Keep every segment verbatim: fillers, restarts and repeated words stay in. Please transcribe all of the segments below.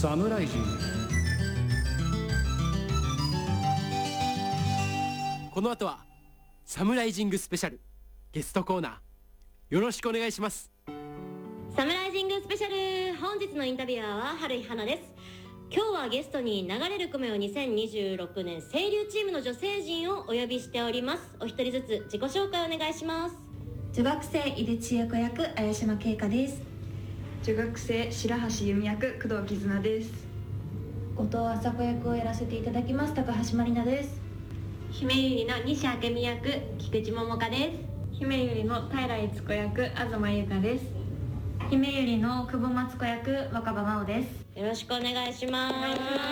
サムライジング。 この後はサムライジングスペシャルゲストコーナー、よろしくお願いします。 サムライジングスペシャル、本日のインタビュアーは春井花です。今日はゲストに流れる米をにせんにじゅうろくねん清流チームの女性陣をお呼びしております。お一人ずつ自己紹介お願いします。 女学生井出千恵子役綾島慶香です。 女学生白橋由美役工藤絆です。 後藤麻子役をやらせていただきます高橋まりなです。 姫ゆりの西明美役菊池桃香です。 姫ゆりの平悦子役東優香です。 姫ゆりの久保松子役若葉真央です。 よろしくお願いします。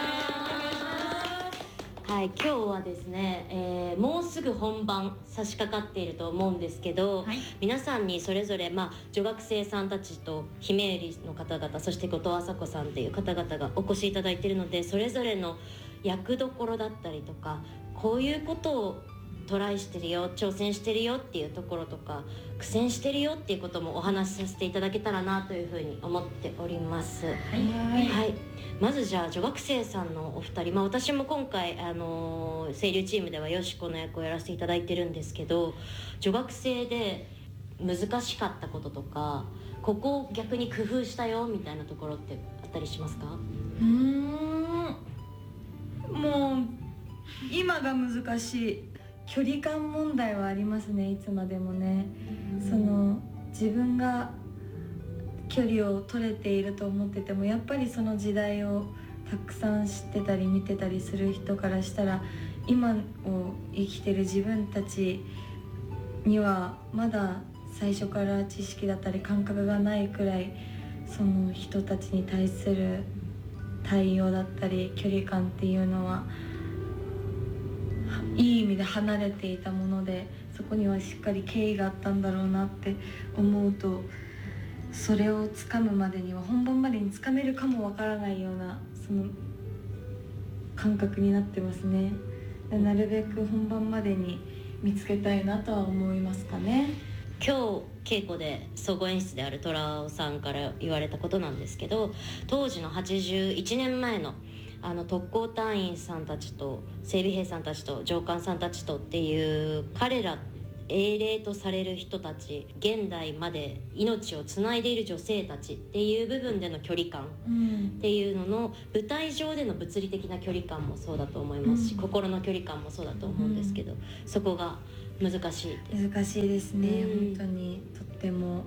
はい、今日はですね、えー、もうすぐ本番差し掛かっていると思うんですけど、はい、皆さんにそれぞれ、まあ、女学生さんたちと姫ゆりの方々、そして後藤麻子さんっていう方々がお越しいただいているので、それぞれの役どころだったりとか、こういうことをトライしてるよ、挑戦してるよっていうところとか、苦戦してるよっていうこともお話しさせていただけたらなというふうに思っております。はい、はい、まずじゃあ女学生さんのお二人、まあ、私も今回、あのー、清流チームではよしこの役をやらせていただいてるんですけど、女学生で難しかったこととか、ここを逆に工夫したよみたいなところってあったりしますか？ うーん、もう今が難しい。距離感問題はありますね、いつまでもね。その自分が距離を取れていると思ってても、やっぱりその時代をたくさん知ってたり見てたりする人からしたら、今を生きてる自分たちにはまだ最初から知識だったり感覚がないくらい、その人たちに対する対応だったり距離感っていうのはいい意味で離れていたもので、そこにはしっかり敬意があったんだろうなって思うと、それをつかむまでには本番までにつかめるかもわからないようなその感覚になってますね。なるべく本番までに見つけたいなとは思いますかね。 今日稽古で総合演出である虎尾さんから言われたことなんですけど、当時のはちじゅういちねんまえのあの特攻隊員さんたちと整備兵さんたちと上官さんたちとっていう彼ら英霊とされる人たち、現代まで命をつないでいる女性たちっていう部分での距離感っていうのの、舞台上での物理的な距離感もそうだと思いますし、うん、心の距離感もそうだと思うんですけど、うん、そこが難しいです。 難しいですね、うん、本当にとっても、うんうん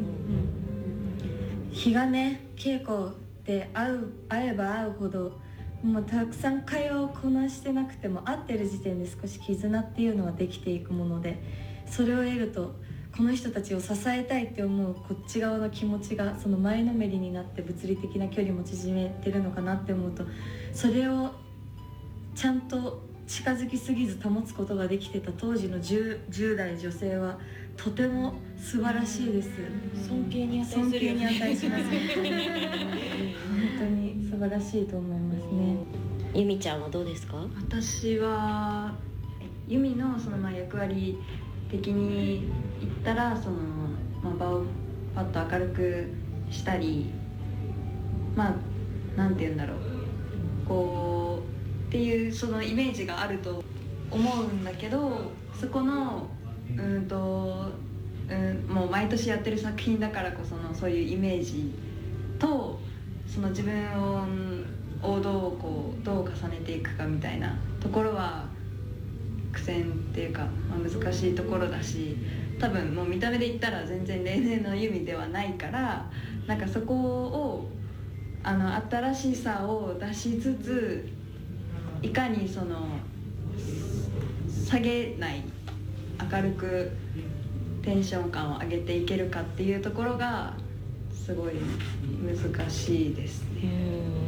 うん、日がね、稽古で会う会えば会うほどもうたくさん会話をこなしてなくても、会ってる時点で少し絆っていうのはできていくもので、それを得るとこの人たちを支えたいって思うこっち側の気持ちがその前のめりになって物理的な距離も縮めてるのかなって思うと、それをちゃんと近づきすぎず保つことができてた当時の 10, じゅう代女性はとても素晴らしいです。 尊敬に値するよね。 尊敬に値します本当に素晴らしいと思いますね。 ゆみちゃんはどうですか？ 私はゆみのそのまあ役割的に言ったら、その、まあ、場をパッと明るくしたり、まあなんて言うんだろう、こうっていうそのイメージがあると思うんだけど、そこのうんと、うん、もう毎年やってる作品だからこそのそういうイメージと、その自分ををどうこうどう重ねていくかみたいなところは苦戦っていうか、まあ、難しいところだし、多分もう見た目で言ったら全然例年のユミではないから、なんかそこをあの新しさを出しつつ、いかにその下げない、明るくテンション感を上げていけるかっていうところがすごい難しいですね。う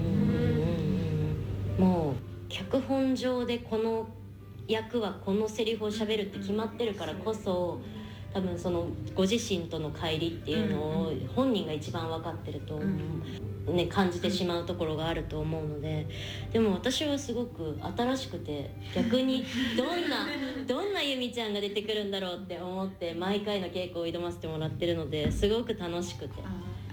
ーん、もう脚本上でこの役はこのセリフを喋るって決まってるからこそ、多分そのご自身との乖離っていうのを本人が一番分かってると思う、うんね、感じてしまうところがあると思うので、でも私はすごく新しくて、逆にどんなどんなゆみちゃんが出てくるんだろうって思って毎回の稽古を挑ませてもらってるので、すごく楽しくて、 ああ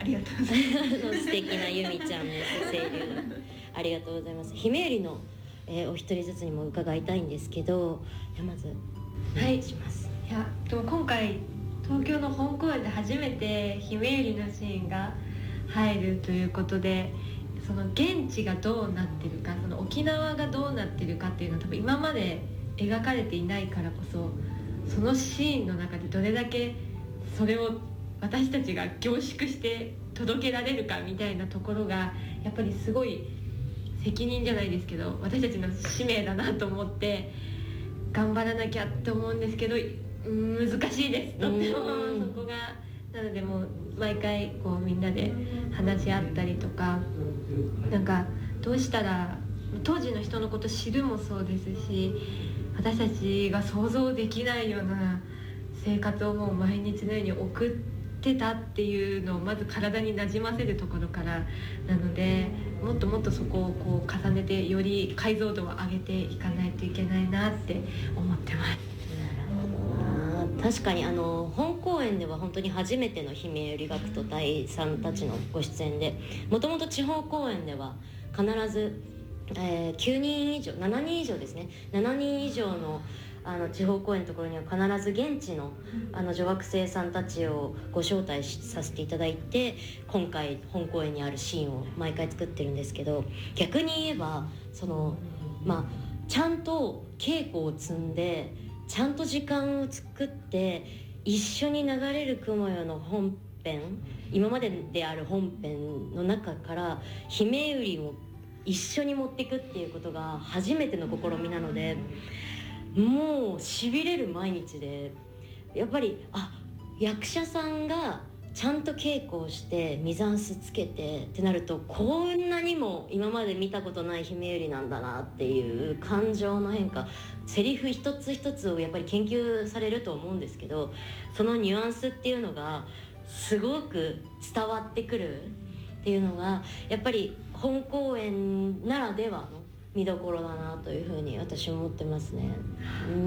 りがとうございます素敵なゆみちゃんです声優ありがとうございます。ひめゆりの、えー、お一人ずつにも伺いたいんですけど、じゃあまずお願いします。 いやでも今回東京の本公演で初めてひめゆりのシーンが入るということで、その現地がどうなってるか、その沖縄がどうなってるかっていうのは多分今まで描かれていないからこそ、そのシーンの中でどれだけそれを私たちが凝縮して届けられるかみたいなところがやっぱりすごい責任じゃないですけど私たちの使命だなと思って頑張らなきゃって思うんですけど、難しいですとってもそこが。なのでもう毎回こうみんなで話し合ったりとか、なんかどうしたら当時の人のこと知るもそうですし、私たちが想像できないような生活をもう毎日のように送ってたっていうのをまず体になじませるところからなので、もっともっとそこをこう重ねてより解像度を上げていかないといけないなって思ってます。 確かにあの本公演では本当に初めてのひめゆり学徒隊さんたちのご出演で、もともと地方公演では必ず、えー、きゅうにん以上しちにん以上ですね、しちにん以上のあの地方公演のところには必ず現地のあの女学生さんたちをご招待させていただいて、今回本公演にあるシーンを毎回作ってるんですけど、逆に言えばそのまあちゃんと稽古を積んでちゃんと時間を作って一緒に流れる雲よの本編、今までである本編の中からひめゆりを一緒に持っていくっていうことが初めての試みなので、もうしびれる毎日で、やっぱりあ役者さんがちゃんと稽古をしてミザンスつけてってなると、こんなにも今まで見たことないひめゆりなんだなっていう感情の変化、セリフ一つ一つをやっぱり研究されると思うんですけど、そのニュアンスっていうのがすごく伝わってくるっていうのがやっぱり本公演ならではの見どころだなというふうに私は思ってますね。うん、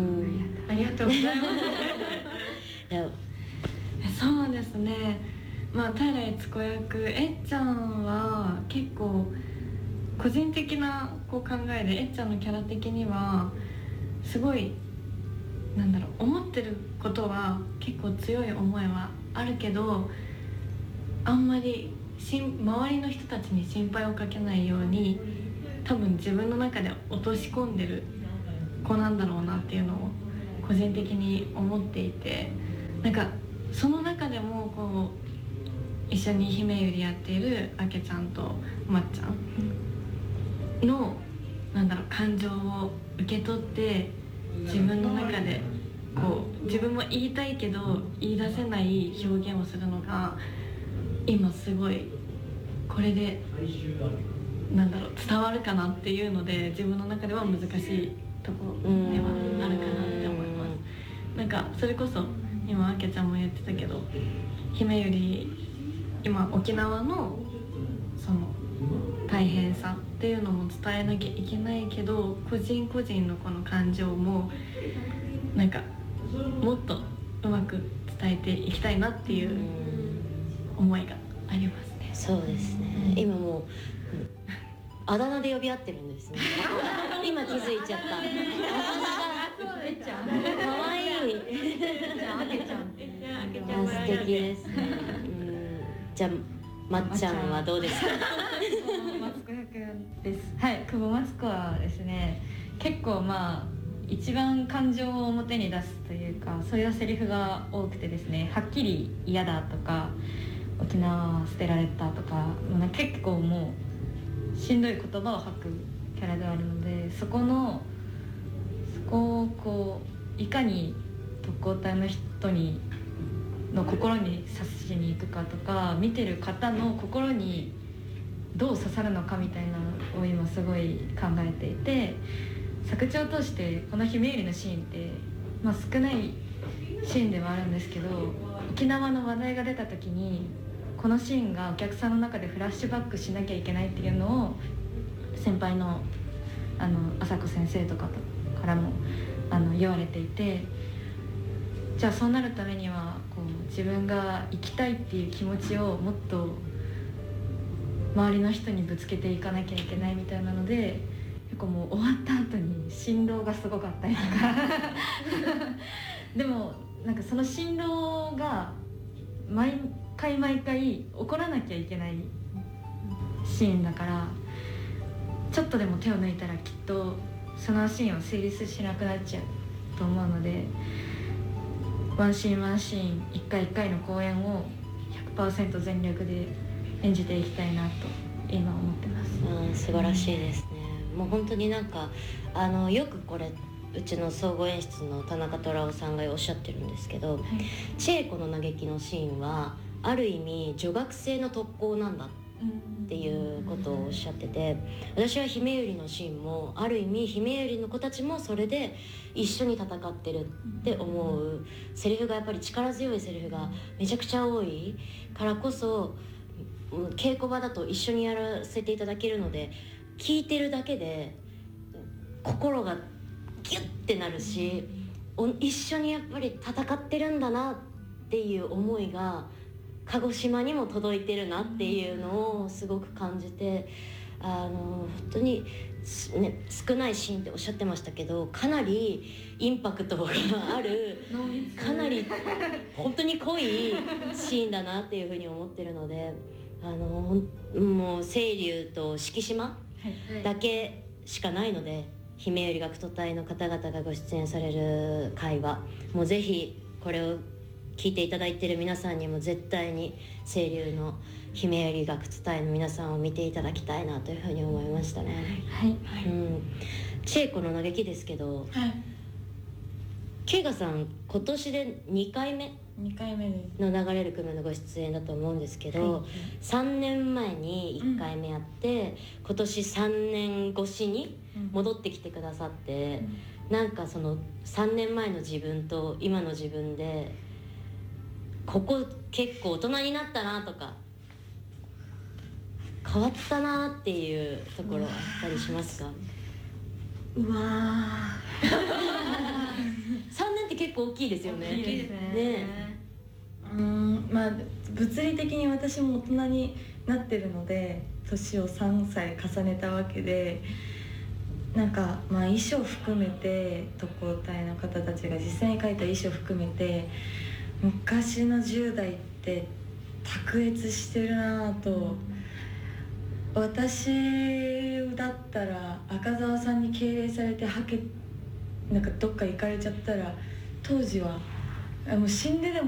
ありがとうございますいやそうですね、まあ平悦子役えっちゃんは結構個人的なこう考えで、えっちゃんのキャラ的にはすごいなんだろう、思ってることは結構強い思いはあるけど、あんまりしん周りの人たちに心配をかけないように多分自分の中で落とし込んでる子なんだろうなっていうのを個人的に思っていて、なんかその中でもこう一緒にひめゆりやっているあけちゃんとまっちゃんのなんだろう感情を受け取って自分の中でこう自分も言いたいけど言い出せない表現をするのが今すごいこれでなんだろう伝わるかなっていうので、自分の中では難しいところではあるかなって思います。なんかそれこそ今あけちゃんも言ってたけど、ひめゆり今沖縄のその大変さっていうのも伝えなきゃいけないけど、個人個人のこの感情もなんかもっとうまく伝えていきたいなっていう思いがありますね。 そうですね、今もうあだ名で呼び合ってるんですね今気づいちゃったあだ名がかわいいあけちゃんあ素敵ですね。うんじゃあまっちゃんはどうですか？ マツコ役です。はい、久保マツコはですね、結構まあ一番感情を表に出すというか、そういうセリフが多くてですね、はっきり嫌だとか沖縄は捨てられたとか、まあ、結構もうしんどい言葉を吐くキャラではあるので、そこのそこをこういかに特攻隊の人にの心に刺しに行くかとか、見てる方の心にどう刺さるのかみたいなのを今すごい考えていて、作中を通してこのひめゆりのシーンって、まあ、少ないシーンではあるんですけど、沖縄の話題が出た時にこのシーンがお客さんの中でフラッシュバックしなきゃいけないっていうのを先輩のあの朝子先生とかからもあの言われていて、じゃあそうなるためにはこう自分が生きたいっていう気持ちをもっと周りの人にぶつけていかなきゃいけないみたいなので、結構もう終わった後に振動がすごかったりとかでもなんかその振動が毎回毎回起こらなきゃいけないシーンだから、ちょっとでも手を抜いたらきっとそのシーンを成立しなくなっちゃうと思うので、ワンシーンワンシーン一回一回の公演を ひゃくパーセント 全力で演じていきたいなと今思ってます。 うん、素晴らしいですね。もう本当になんかあのよくこれうちの総合演出の田中虎夫さんがおっしゃってるんですけど、はい、千恵子の嘆きのシーンはある意味女学生の特攻なんだっていうことをおっしゃってて、私は姫百合のシーンもある意味姫百合の子たちもそれで一緒に戦ってるって思うセリフがやっぱり力強いセリフがめちゃくちゃ多いからこそ、稽古場だと一緒にやらせていただけるので聞いてるだけで心がギュッてなるし、一緒にやっぱり戦ってるんだなっていう思いが鹿児島にも届いてるなっていうのをすごく感じて、あの本当に、ね、少ないシーンっておっしゃってましたけど、かなりインパクトがあるかなり本当に濃いシーンだなっていうふうに思ってるので、あのもう清流と敷島だけしかないので、姫百合学徒隊の方々がご出演される会話もうぜひこれを聞いていただいている皆さんにも絶対に清流の姫百合学徒隊の皆さんを見ていただきたいなというふうに思いましたね。はい、うん、千恵子の嘆きですけど、はい、慶賀さん今年でにかいめにかいめの流れる雲のご出演だと思うんですけど、はい、さんねんまえにいっかいめやって、うん、今年さんねんごしに戻ってきてくださって、うん、なんかそのさんねんまえの自分と今の自分でここ結構大人になったなとか変わったなっていうところあったりしますか？ うわさんねんって結構大きいですよね。 大きいですね。ね、うーん、まあ物理的に私も大人になってるので年をさんさい重ねたわけで、なんかまあ衣装含めて特攻隊の方たちが実際に描いた衣装含めて昔のじゅう代って卓越してるなぁと、うん、私だったら赤澤さんに敬礼されてはけなんかどっか行かれちゃったら当時はもう死んででも